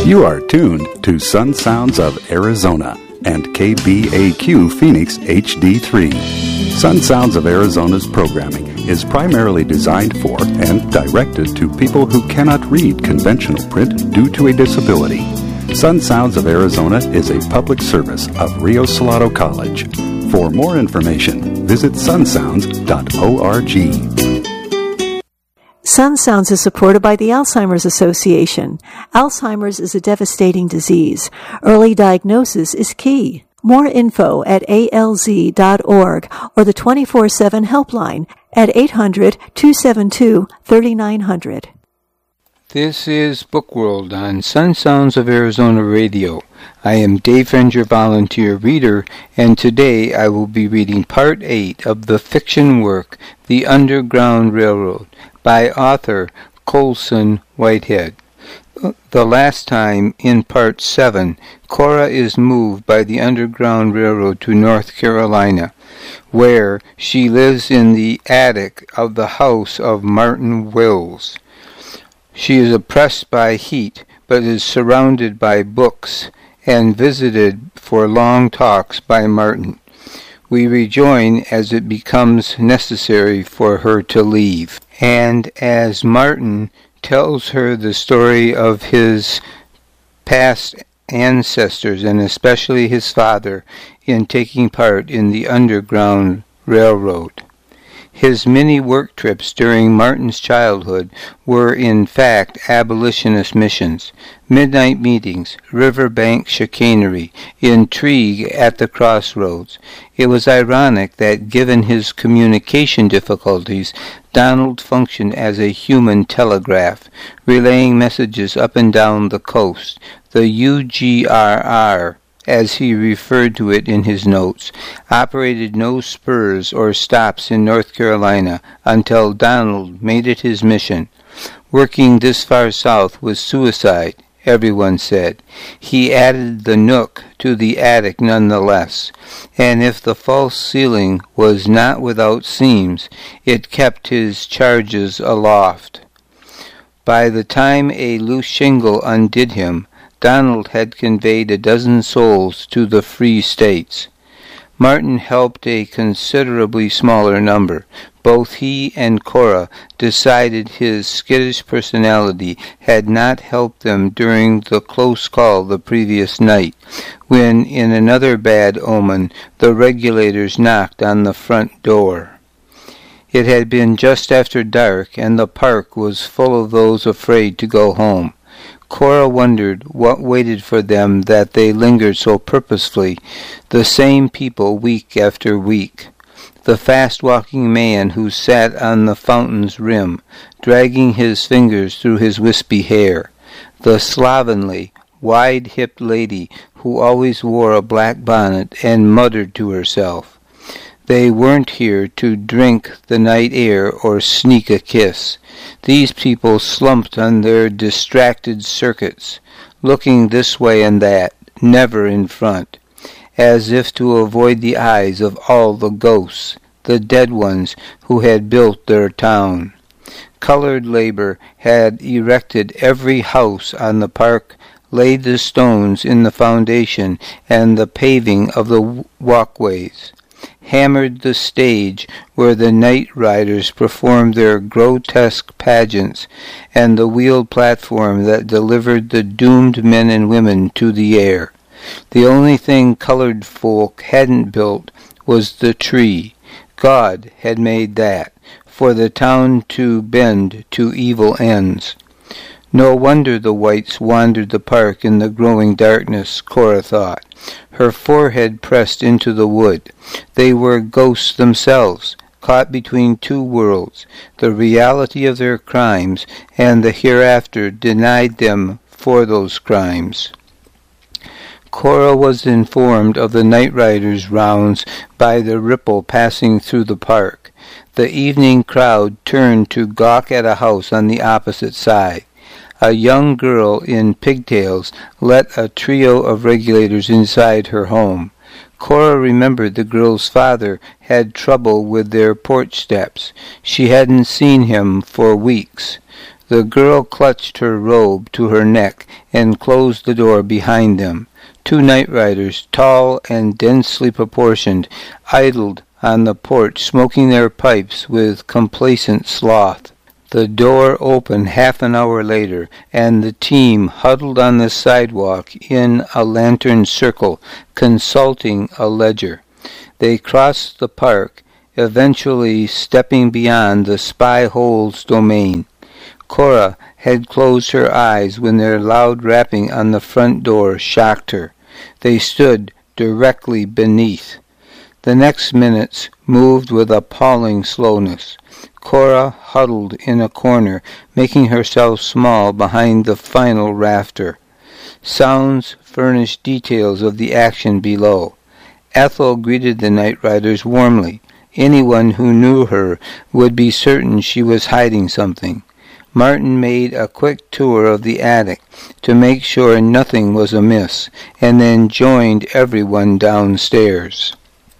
You are tuned to Sun Sounds of Arizona and KBAQ Phoenix HD3. Sun Sounds of Arizona's programming is primarily designed for and directed to people who cannot read conventional print due to a disability. Sun Sounds of Arizona is a public service of Rio Salado College. For more information, visit sunsounds.org. Sun Sounds is supported by the Alzheimer's Association. Alzheimer's is a devastating disease. Early diagnosis is key. More info at alz.org or the 24/7 helpline at 800-272-3900. This is Bookworld on Sun Sounds of Arizona Radio. I am Dave Venger, volunteer reader, and today I will be reading Part 8 of the fiction work The Underground Railroad by author Colson Whitehead. The last time, in Part 7, Cora is moved by the Underground Railroad to North Carolina, where she lives in the attic of the house of Martin Wills. She is oppressed by heat, but is surrounded by books and visited for long talks by Martin. We rejoin as it becomes necessary for her to leave, and as Martin tells her the story of his past ancestors, and especially his father, in taking part in the Underground Railroad. His many work trips during Martin's childhood were in fact abolitionist missions, midnight meetings, riverbank chicanery, intrigue at the crossroads. It was ironic that given his communication difficulties, Donald functioned as a human telegraph, relaying messages up and down the coast. The UGRR, as he referred to it in his notes, operated no spurs or stops in North Carolina until Donald made it his mission. Working this far south was suicide, everyone said. He added the nook to the attic nonetheless, and if the false ceiling was not without seams, it kept his charges aloft. By the time a loose shingle undid him, Donald had conveyed a dozen souls to the free states. Martin helped a considerably smaller number. Both he and Cora decided his skittish personality had not helped them during the close call the previous night, when, in another bad omen, the regulators knocked on the front door. It had been just after dark, and the park was full of those afraid to go home. Cora wondered what waited for them that they lingered so purposefully, the same people week after week. The fast-walking man who sat on the fountain's rim, dragging his fingers through his wispy hair. The slovenly, wide-hipped lady who always wore a black bonnet and muttered to herself. They weren't here to drink the night air or sneak a kiss. These people slumped on their distracted circuits, looking this way and that, never in front, as if to avoid the eyes of all the ghosts, the dead ones who had built their town. Colored labor had erected every house on the park, laid the stones in the foundation and the paving of the walkways, hammered the stage where the night riders performed their grotesque pageants, and the wheeled platform that delivered the doomed men and women to the air. The only thing colored folk hadn't built was the tree. God had made that, for the town to bend to evil ends. No wonder the whites wandered the park in the growing darkness, Cora thought, her forehead pressed into the wood. They were ghosts themselves, caught between two worlds. The reality of their crimes and the hereafter denied them for those crimes. Cora was informed of the night riders' rounds by the ripple passing through the park. The evening crowd turned to gawk at a house on the opposite side. A young girl in pigtails let a trio of regulators inside her home. Cora remembered the girl's father had trouble with their porch steps. She hadn't seen him for weeks. The girl clutched her robe to her neck and closed the door behind them. Two night riders, tall and densely proportioned, idled on the porch, smoking their pipes with complacent sloth. The door opened half an hour later, and the team huddled on the sidewalk in a lantern circle, consulting a ledger. They crossed the park, eventually stepping beyond the spy hole's domain. Cora had closed her eyes when their loud rapping on the front door shocked her. They stood directly beneath. The next minutes moved with appalling slowness. Cora huddled in a corner, making herself small behind the final rafter. Sounds furnished details of the action below. Ethel greeted the night riders warmly. Anyone who knew her would be certain she was hiding something. Martin made a quick tour of the attic to make sure nothing was amiss, and then joined everyone downstairs.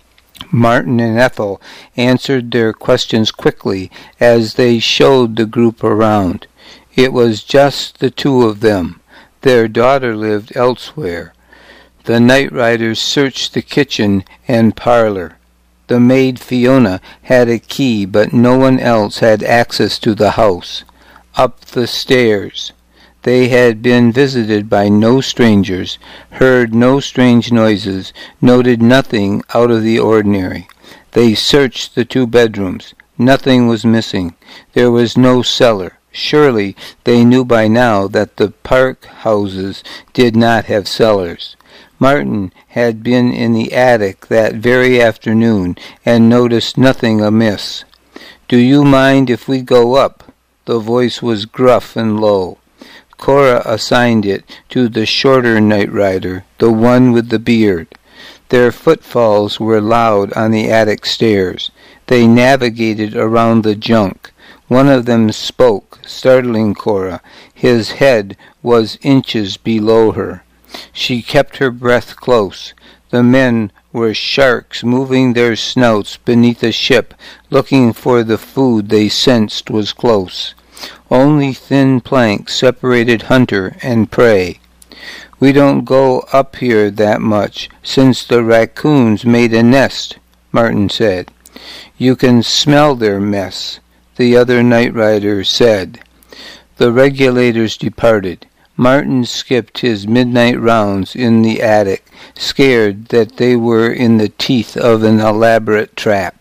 Martin and Ethel answered their questions quickly as they showed the group around. It was just the two of them. Their daughter lived elsewhere. The night riders searched the kitchen and parlor. The maid Fiona had a key, but no one else had access to the house. Up the stairs. They had been visited by no strangers, heard no strange noises, noted nothing out of the ordinary. They searched the two bedrooms. Nothing was missing. There was no cellar. Surely they knew by now that the park houses did not have cellars. Martin had been in the attic that very afternoon and noticed nothing amiss. "Do you mind if we go up?" The voice was gruff and low. Cora assigned it to the shorter night rider, the one with the beard. Their footfalls were loud on the attic stairs. They navigated around the junk. One of them spoke, startling Cora. His head was inches below her. She kept her breath close. The men were sharks moving their snouts beneath a ship, looking for the food they sensed was close. Only thin planks separated hunter and prey. "We don't go up here that much, since the raccoons made a nest," Martin said. "You can smell their mess," the other night rider said. The regulators departed. Martin skipped his midnight rounds in the attic, scared that they were in the teeth of an elaborate trap.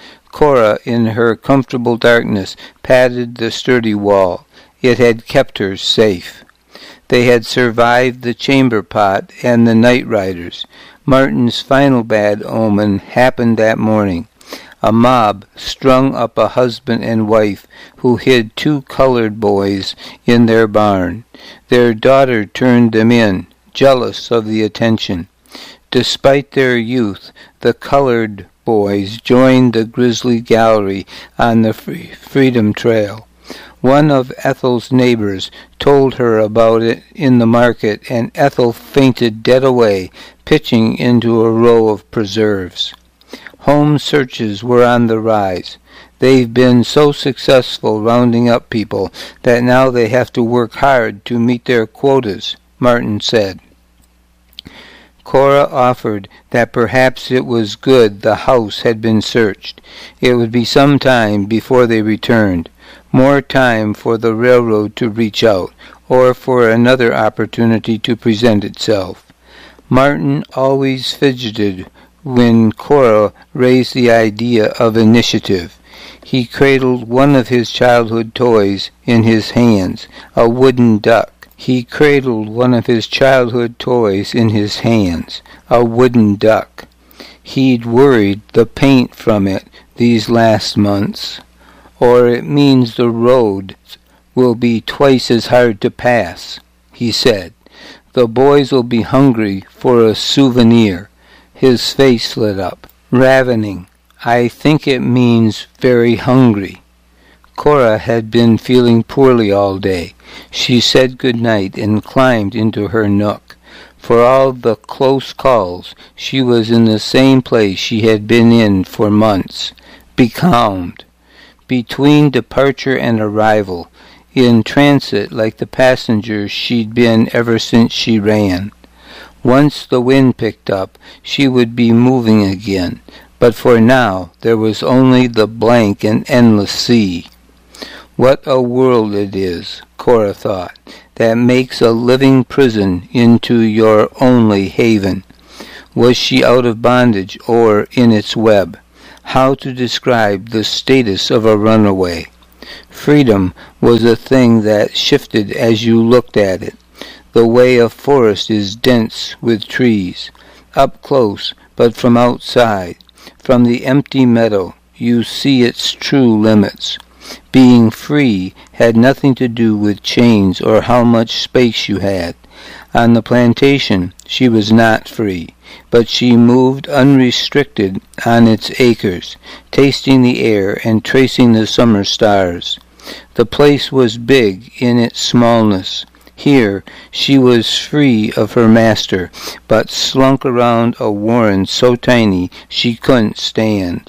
Cora, in her comfortable darkness, patted the sturdy wall. It had kept her safe. They had survived the chamber pot and the night riders. Martin's final bad omen happened that morning. A mob strung up a husband and wife who hid two colored boys in their barn. Their daughter turned them in, jealous of the attention. Despite their youth, the colored boys joined the grisly gallery on the Freedom Trail. One of Ethel's neighbors told her about it in the market, and Ethel fainted dead away, pitching into a row of preserves. Home searches were on the rise. They've been so successful rounding up people that now they have to work hard to meet their quotas, Martin said. Cora offered that perhaps it was good the house had been searched. It would be some time before they returned, more time for the railroad to reach out, or for another opportunity to present itself. Martin always fidgeted when Cora raised the idea of initiative. He cradled one of his childhood toys in his hands, a wooden duck. He'd worried the paint from it these last months. "Or it means the road will be twice as hard to pass," he said. "The boys will be hungry for a souvenir." His face lit up. "Ravening. I think it means very hungry." Cora had been feeling poorly all day. She said good night and climbed into her nook. For all the close calls, she was in the same place she had been in for months, becalmed. Between departure and arrival, in transit like the passenger she'd been ever since she ran. Once the wind picked up, she would be moving again, but for now there was only the blank and endless sea. What a world it is, Cora thought, that makes a living prison into your only haven. Was she out of bondage or in its web? How to describe the status of a runaway? Freedom was a thing that shifted as you looked at it. The way of forest is dense with trees. Up close, but from outside, from the empty meadow, you see its true limits. Being free had nothing to do with chains or how much space you had. On the plantation, she was not free, but she moved unrestricted on its acres, tasting the air and tracing the summer stars. The place was big in its smallness. Here she was free of her master, but slunk around a warren so tiny she couldn't stand.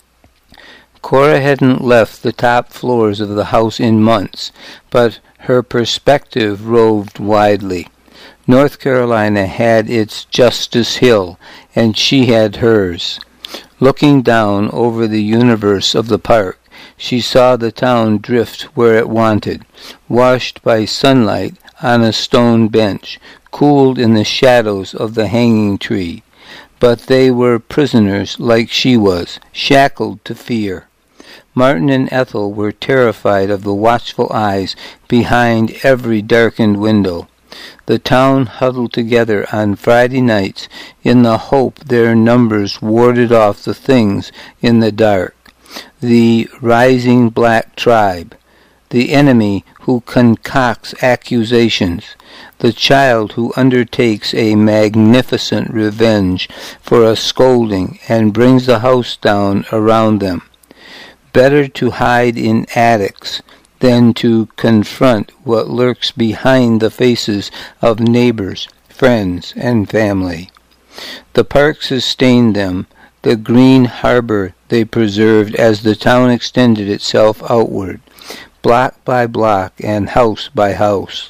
Cora hadn't left the top floors of the house in months, but her perspective roved widely. North Carolina had its Justice Hill, and she had hers. Looking down over the universe of the park, she saw the town drift where it wanted, washed by sunlight on a stone bench, cooled in the shadows of the hanging tree. But they were prisoners like she was, shackled to fear. Martin and Ethel were terrified of the watchful eyes behind every darkened window. The town huddled together on Friday nights in the hope their numbers warded off the things in the dark. The rising black tribe, the enemy who concocts accusations, the child who undertakes a magnificent revenge for a scolding and brings the house down around them. Better to hide in attics than to confront what lurks behind the faces of neighbors, friends, and family. The park sustained them, the green harbor they preserved as the town extended itself outward, block by block and house by house.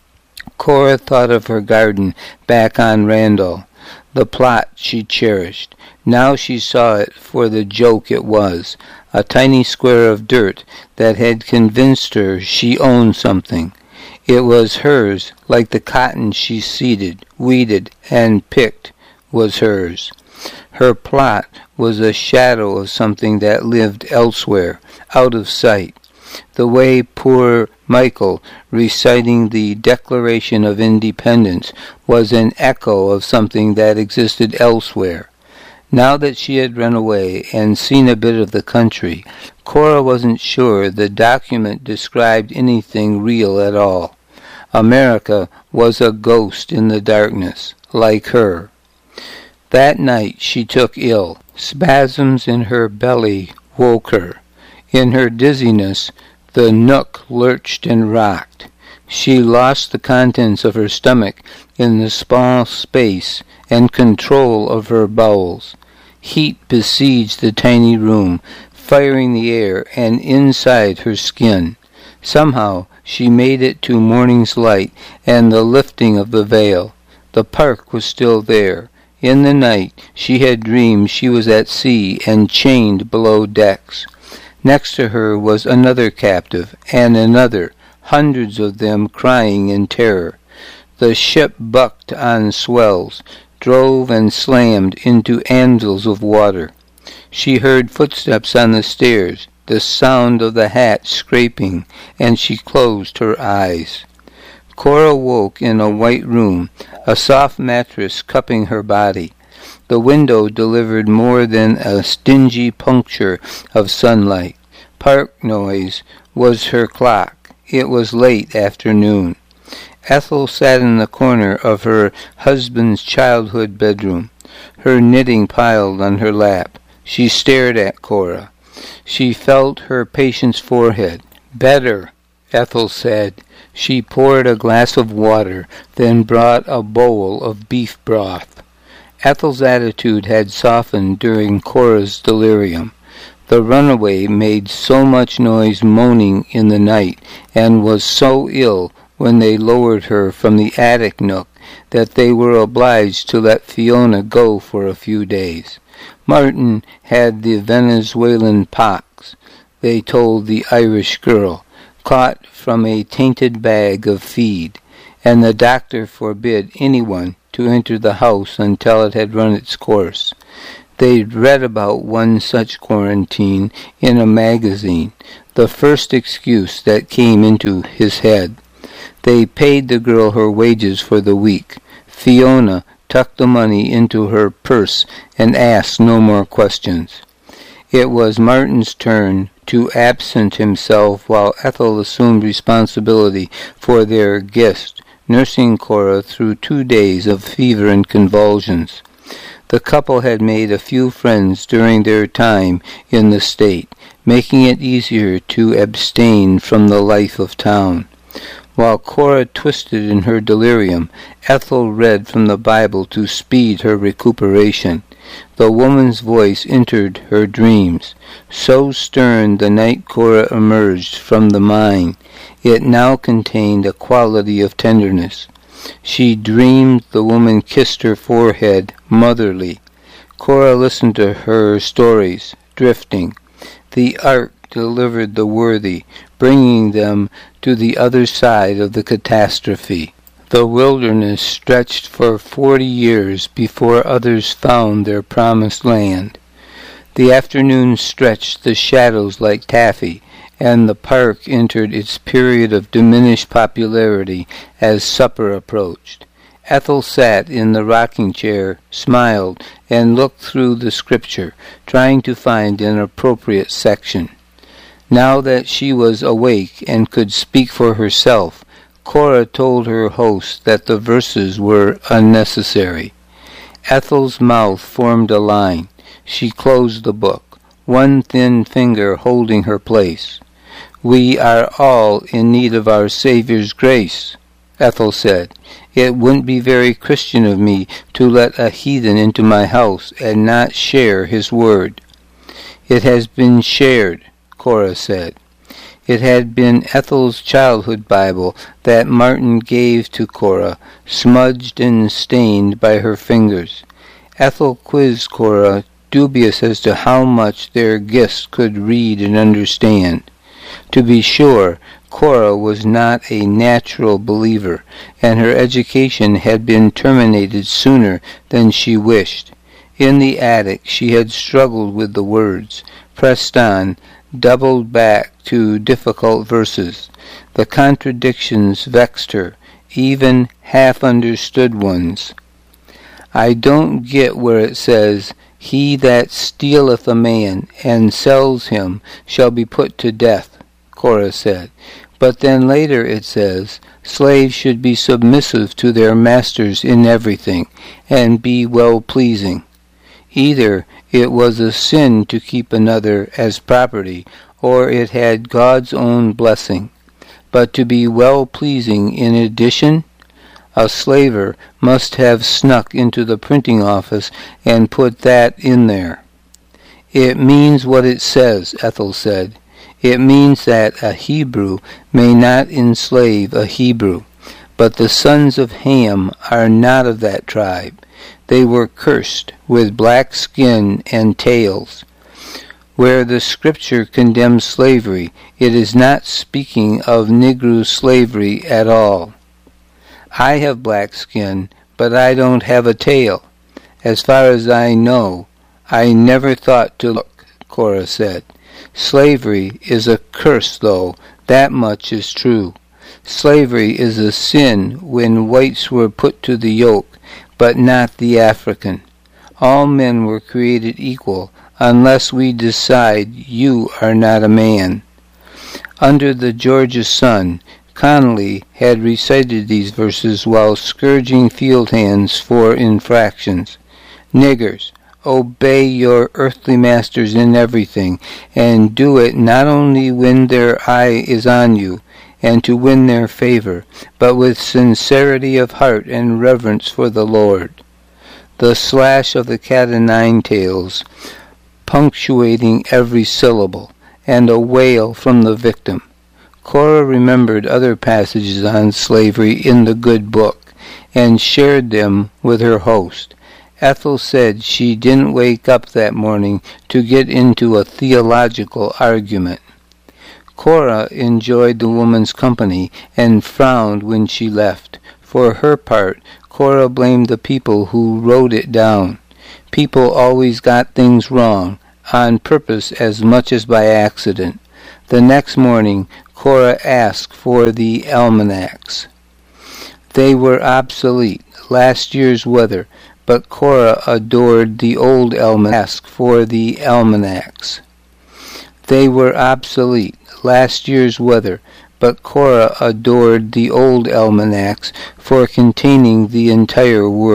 Cora thought of her garden back on Randall, the plot she cherished. Now she saw it for the joke it was, a tiny square of dirt that had convinced her she owned something. It was hers, like the cotton she seeded, weeded, and picked was hers. Her plot was a shadow of something that lived elsewhere, out of sight. The way poor Michael, reciting the Declaration of Independence, was an echo of something that existed elsewhere. Now that she had run away and seen a bit of the country, Cora wasn't sure the document described anything real at all. America was a ghost in the darkness, like her. That night she took ill. Spasms in her belly woke her. In her dizziness, the nook lurched and rocked. She lost the contents of her stomach in the small space and control of her bowels. Heat besieged the tiny room, firing the air and inside her skin. Somehow she made it to morning's light and the lifting of the veil. The park was still there. In the night she had dreamed she was at sea and chained below decks. Next to her was another captive, and another, hundreds of them crying in terror. The ship bucked on swells, drove and slammed into anvils of water. She heard footsteps on the stairs, the sound of the hatch scraping, and she closed her eyes. Cora woke in a white room, a soft mattress cupping her body. The window delivered more than a stingy puncture of sunlight. Park noise was her clock. It was late afternoon. Ethel sat in the corner of her husband's childhood bedroom, her knitting piled on her lap. She stared at Cora. She felt her patient's forehead. "Better," Ethel said. She poured a glass of water, then brought a bowl of beef broth. Ethel's attitude had softened during Cora's delirium. The runaway made so much noise moaning in the night, and was so ill when they lowered her from the attic nook, that they were obliged to let Fiona go for a few days. Martin had the Venezuelan pox, they told the Irish girl, caught from a tainted bag of feed, and the doctor forbid anyone to enter the house until it had run its course. They'd read about one such quarantine in a magazine, the first excuse that came into his head. They paid the girl her wages for the week. Fiona tucked the money into her purse and asked no more questions. It was Martin's turn to absent himself while Ethel assumed responsibility for their guest, nursing Cora through 2 days of fever and convulsions. The couple had made a few friends during their time in the state, making it easier to abstain from the life of town. While Cora twisted in her delirium, Ethel read from the Bible to speed her recuperation. The woman's voice entered her dreams. So stern the night Cora emerged from the mine, it now contained a quality of tenderness. She dreamed the woman kissed her forehead motherly. Cora listened to her stories, drifting. The ark delivered the worthy, bringing them to the other side of the catastrophe. The wilderness stretched for 40 years before others found their promised land. The afternoon stretched the shadows like taffy, and the park entered its period of diminished popularity as supper approached. Ethel sat in the rocking chair, smiled, and looked through the scripture, trying to find an appropriate section. Now that she was awake and could speak for herself, Cora told her host that the verses were unnecessary. Ethel's mouth formed a line. She closed the book, one thin finger holding her place. "We are all in need of our Savior's grace," Ethel said. "It wouldn't be very Christian of me to let a heathen into my house and not share his word." "It has been shared," Cora said. It had been Ethel's childhood Bible that Martin gave to Cora, smudged and stained by her fingers. Ethel quizzed Cora, dubious as to how much their guest could read and understand. To be sure, Cora was not a natural believer, and her education had been terminated sooner than she wished. In the attic she had struggled with the words, pressed on, doubled back to difficult verses. The contradictions vexed her, even half-understood ones. "I don't get where it says, 'He that stealeth a man and sells him shall be put to death,'" Cora said. "But then later it says, 'Slaves should be submissive to their masters in everything, and be well-pleasing.' Either it was a sin to keep another as property, or it had God's own blessing. But to be well-pleasing in addition, a slaver must have snuck into the printing office and put that in there." "It means what it says," Ethel said. "It means that a Hebrew may not enslave a Hebrew. But the sons of Ham are not of that tribe. They were cursed with black skin and tails." Where the scripture condemns slavery, it is not speaking of Negro slavery at all. "I have black skin, but I don't have a tail. As far as I know, I never thought to look," Cora said. "Slavery is a curse, though, that much is true. Slavery is a sin when whites were put to the yoke, but not the African. All men were created equal, unless we decide you are not a man." Under the Georgia sun, Connolly had recited these verses while scourging field hands for infractions. "Niggers, obey your earthly masters in everything, and do it not only when their eye is on you, and to win their favor, but with sincerity of heart and reverence for the Lord." The slash of the cat-o'-nine-tails punctuating every syllable, and a wail from the victim. Cora remembered other passages on slavery in the good book, and shared them with her host. Ethel said she didn't wake up that morning to get into a theological argument. Cora enjoyed the woman's company and frowned when she left. For her part, Cora blamed the people who wrote it down. People always got things wrong, on purpose as much as by accident. The next morning, Cora asked for the almanacs. They were obsolete, last year's weather, but Cora adored the old almanacs. Asked for the almanacs. They were obsolete, last year's weather, but Cora adored the old almanacs for containing the entire world.